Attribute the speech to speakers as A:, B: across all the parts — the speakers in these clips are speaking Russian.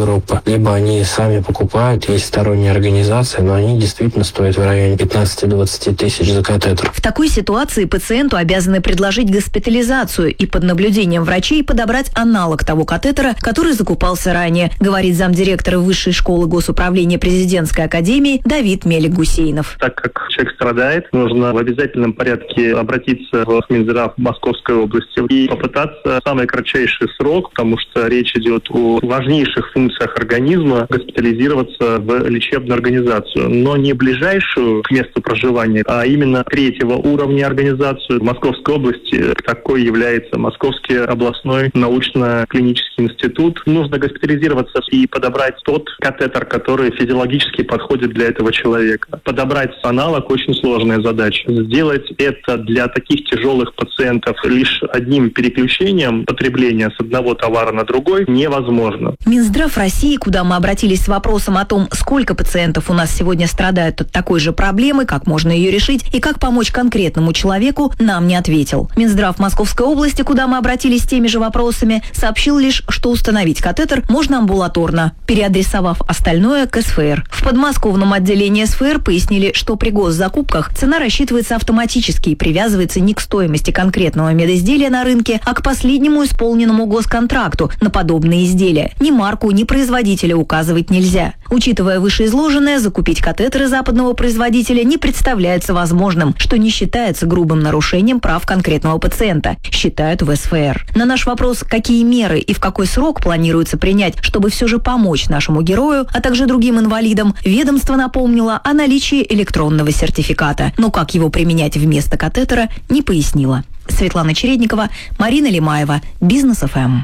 A: группа, либо они сами покупают, есть сторонние организации, но они действительно стоят в районе 15-20 тысяч за катетер.
B: В такой ситуации пациенту обязаны предложить госпитализацию и под наблюдением врачей подобрать аналог того катетера, который закупался ранее, говорит замдиректора Высшей школы госуправления Президентской академии Давид Мелик-Гусейнов.
C: Так как человек страдает, нужно в обязательном порядке обратиться в Минздрав Московской области и попытаться в самый кратчайший срок, потому что речь идет о важнейших функциях организма, госпитализироваться в лечебную организацию, но не ближайшую к месту проживания, а именно третьего уровня организацию. В Московской области такой является Московский областной научно-клинический институт. Нужно госпитализироваться и подобрать тот катетер, который физиологически подходит для этого человека. Подобрать аналог очень сложная задача. Сделать это для таких тяжелых пациентов лишь одним переключением потребления с одного товара на другой невозможно.
B: Минздрав России, куда мы обратились с вопросом о том, сколько пациентов у нас сегодня страдают от такой же проблемы, как можно ее решить и как помочь конкретному человеку, нам не ответил. Минздрав Московской области, куда мы обратились с теми же вопросами, сообщил лишь, что установить катетер можно амбулаторно, переадресовав остальное к СФР. В подмосковном отделении СФР пояснили, что при госзакупках цена рассчитывается автоматически и привязывается не к стоимости конкретного медизделия на рынке, а к последнему исполненному госконтракту на подобные изделия. Ни марку, ни производителя указывать нельзя. Учитывая вышеизложенное, закупить катетеры западного производителя не представляется возможным, что не считается грубым нарушением прав конкретного пациента, считают в СФР. На наш вопрос, какие меры и в какой срок планируется принять, чтобы все же помочь нашему герою, а также другим инвалидам, ведомство напомнило о наличии электронного сертификата, но как его применять вместо катетера, не пояснило. Светлана Чередникова, Марина Лимаева, Бизнес ФМ.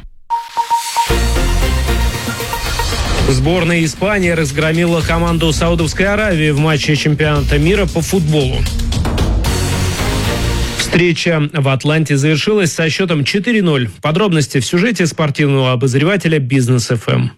D: Сборная Испании разгромила команду Саудовской Аравии в матче чемпионата мира по футболу. Встреча в Атланте завершилась со счетом 4-0. Подробности в сюжете спортивного обозревателя Бизнес ФМ.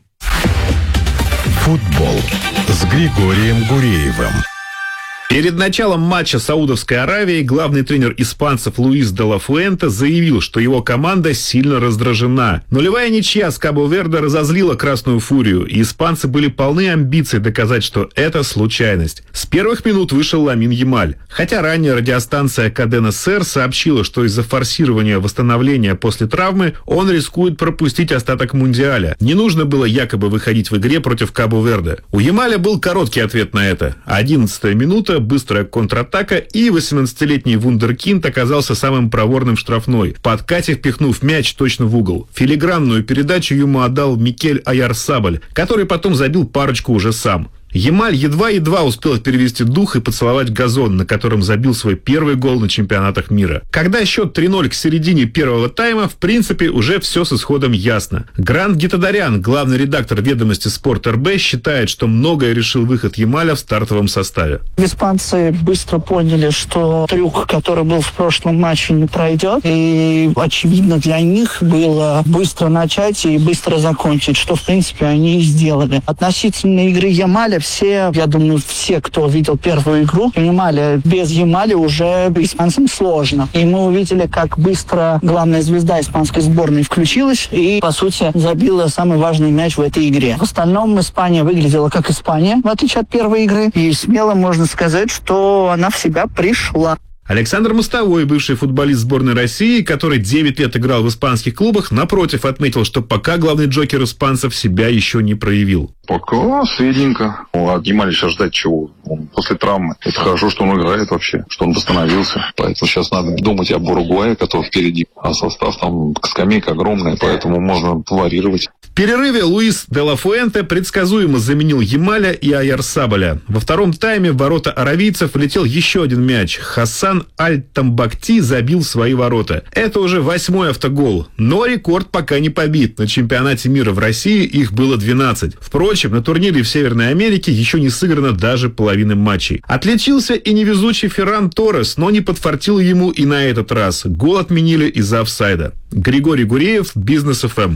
E: Футбол с Григорием Гуреевым.
F: Перед началом матча Саудовской Аравии главный тренер испанцев Луис де ла Фуэнте заявил, что его команда сильно раздражена. Нулевая ничья с Кабо-Верде разозлила Красную Фурию, и испанцы были полны амбиций доказать, что это случайность. С первых минут вышел Ламин Ямаль. Хотя ранее радиостанция Кадена Сер сообщила, что из-за форсирования восстановления после травмы он рискует пропустить остаток Мундиаля. Не нужно было якобы выходить в игре против Кабо-Верде. У Ямаля был короткий ответ на это. 11-я минута, быстрая контратака, и 18-летний вундеркинд оказался самым проворным в штрафной, в подкате впихнув мяч точно в угол. Филигранную передачу ему отдал Микель Аяр-Сабаль, который потом забил парочку уже сам. Ямаль едва-едва успел перевести дух и поцеловать газон, на котором забил свой первый гол на чемпионатах мира. Когда счет 3-0 к середине первого тайма, в принципе, уже все с исходом ясно. Грант Гитадарян, главный редактор «Ведомости Спорт РБ», считает, что многое решил выход Ямаля в стартовом составе.
G: Испанцы быстро поняли, что трюк, который был в прошлом матче, не пройдет. И, очевидно, для них было быстро начать и быстро закончить, что, в принципе, они и сделали. Относительно игры Ямаля, я думаю, все, кто видел первую игру, понимали, без Ямаля уже испанцам сложно. И мы увидели, как быстро главная звезда испанской сборной включилась и, по сути, забила самый важный мяч в этой игре. В остальном Испания выглядела как Испания, в отличие от первой игры. И смело можно сказать, что она в себя пришла.
F: Александр Мостовой, бывший футболист сборной России, который 9 лет играл в испанских клубах, напротив, отметил, что пока главный джокер испанцев себя еще не проявил.
H: Пока средненько. От Ямаля сейчас ждать чего? Он после травмы. Это хорошо, что он играет вообще, что он восстановился. Поэтому сейчас надо думать об Уругвае, который впереди. А состав там скамейка огромная, поэтому можно варьировать.
F: В перерыве Луис де ла Фуэнте предсказуемо заменил Ямаля и Аяр-Сабаля. Во втором тайме в ворота аравийцев влетел еще один мяч. Хасан Аль-Тамбакти забил в свои ворота. Это уже 8-й автогол. Но рекорд пока не побит. На чемпионате мира в России их было 12. Впрочем, на турнире в Северной Америке еще не сыграно даже половины матчей. Отличился и невезучий Ферран Торрес, но не подфартил ему и на этот раз. Гол отменили из-за офсайда. Григорий Гуреев, Бизнес ФМ.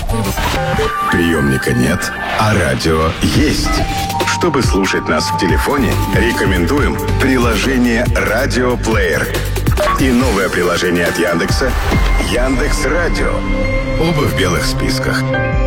E: Приемника нет, а радио есть. Чтобы слушать нас в телефоне, рекомендуем приложение «Радиоплеер» и новое приложение от Яндекса «Яндекс.Радио». Оба в белых списках.